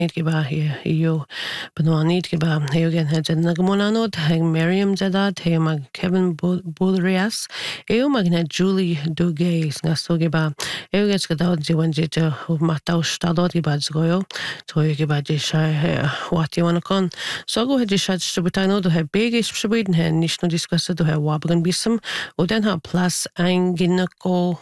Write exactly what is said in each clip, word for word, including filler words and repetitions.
Nid giba io Benoit giba Eugen Hedgen Nagamonanod, Heg Miriam Zedad, He mag Kevin Bulrias, Eu magnet Julie Dugays, Nasto giba Euges Gadad Jiwanjit Matau Stadot giba Zgoyo, Toy giba Jisha what you wanna con. So go ahead Jisha Strubitano to have bigish Shabin, and Nishno discussed to have Wabgan Bisum, or then have plus Anginako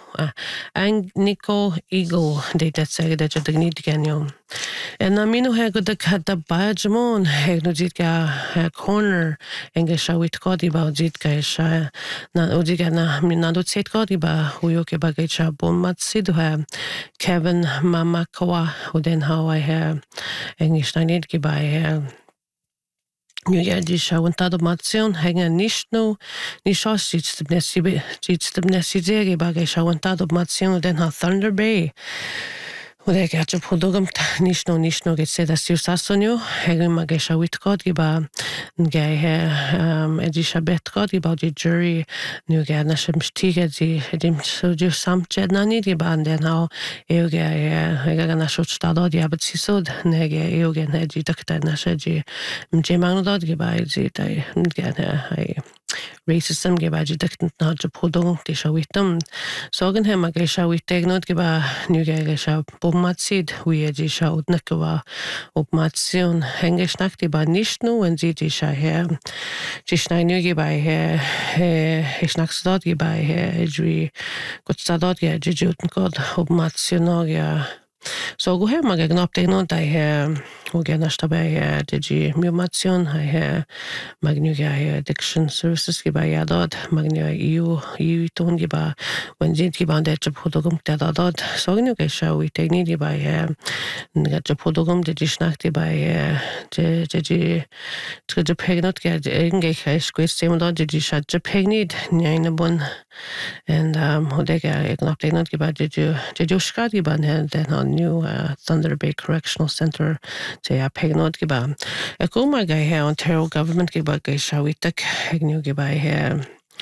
Angniko Eagle, they that say that you need to get you. En na minu he go de kada bajmon he no jitka corner enge shawit kodi ba jitka sha na ujiga na mina do set kodi ba huyo ke ba gecha bon matsi do ha Kevin Mamakawa uden how I have english na nid ke ba he Nu ja, die shawantado-matsion hängen nicht nur die Schausjitstabnesi bei shawantado-matsion den ha Thunder Bay. Och det är att på dogam nishno nishno get se da siu sasonio hege magesha witkod giba ngai um edisha betkod giba di jury nu ga na shem stiga di dem so ju samched na ni giba den ha euge hege na shot stado di abet sisod nege euge na di takta na sheji mjemang dod giba di dai ngai ai racism giba di takta na ju podong di shawitam sogen he magesha witegnod giba nu ga gesha Matsid, wie er die schaut, nicht war, ob Matsion hängisch nach die Bahn nicht nur, wenn sie die schau her, die Schneider bei her, ich nachs dort bei her, wie Gott sei dort ja, die Juden Gott, ob Matsion ja. So go her mag gnap te no dai he o gena dabei de gi mumation he magnu ga addiction services gi ba ya dot magnu eu eu ton gi ba when jit gi ba de podogum te dot so gnu ga show we technique gi ba he ga de podogum de schnach di ba de de gi de pegnot ga irgendwie ich quest sem dot de gi schat de pegnit nein bon and um ho de ga gnap te no gi ba de de joshka gi ba den new uh, Thunder Bay Correctional Center to ya pegnod giba. E kuma ga he Ontario government giba ga shawitak hegnu giba he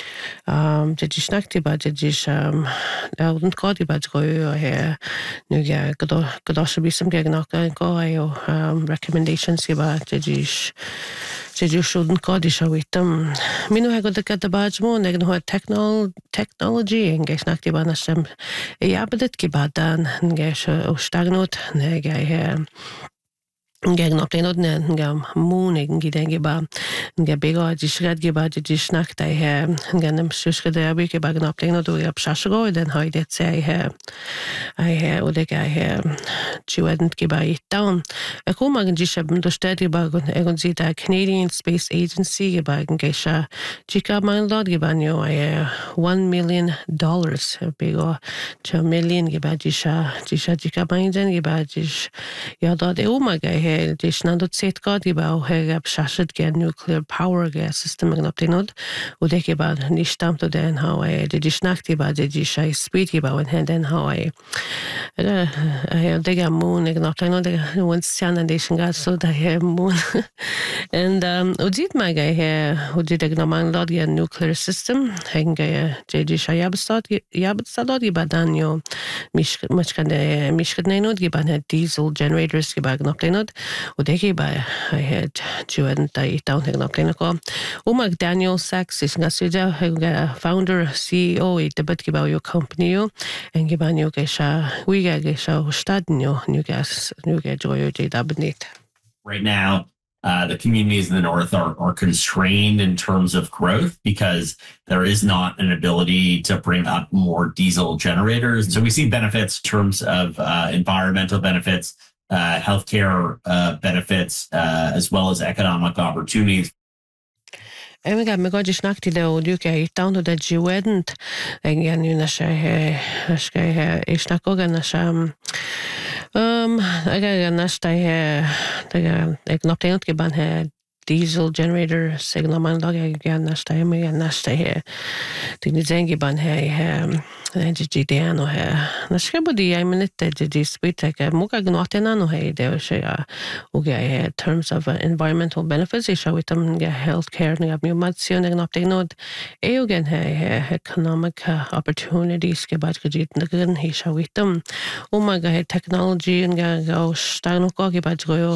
um de disnakti ba de dis um elden kodi ba go he nu ga godo godo should some gag knock go ayo um recommendations giba de dis Jeju shouldn't kodi shawitam. Minu ha goda kada bajmo neg no technol technology engesh nakti ba nasem yabadet giba dan engesh o stagnot neg he Gegen op den odne gam moon giden giba ge bega dishrad giba disnak dai he ganem shushke da bi ke bagen op den od ya pshashgo den haydet sei he ai he oder ge he chuedent giba down a komagen dishab do stadi bagen egon sie da Canadian Space Agency gibagen gesha chika mein dort gibanyo ai one million dollars bega two million giba disha disha chika mein den giba dish ya dort e umaga Dis na dot set god giba he ab shashad ge nuclear power ge system gan optinod u de giba ni stamt to den how I de dis nacht giba de dis shay speed giba when hen den how I I de ga moon gan optinod de one scan and nation gas so da he moon and um u dit ma ge he u dit de man lod ge nuclear system hen ge de dis shay abstat yabstat giba dan yo mish mach kan de mish kan nenod giba diesel generators giba gan optinod och det är bara jag had Joan där down här på kliniken och Mark Daniel Sachs är nästan jag founder C E O i det about your company och en giban jag är vi är så staden ju nu gas nu gas joy det abnit. Right now uh, the communities in the north are, are constrained in terms of growth because there is not an ability to bring up more diesel generators. So we see benefits in terms of uh, environmental benefits, Uh, healthcare uh, benefits, uh, as well as economic opportunities. Jag menar, men jag snackade det och du kan hitta och det ju edent. Jag nu när jag ska jag snackar också när jag um jag nästa jag jag knappt inte giban här diesel generator signal man log again na sta me na sta he tin zengi ban he he energy diano he na skabudi I mean it the spit like muka gnotena no he de she uge terms of uh, environmental benefits is with them healthcare ni abni matsion ni napte nod eugen he economic uh, opportunities ke bad gejit na he with them oh my god technology and ga go stano ko ke bad go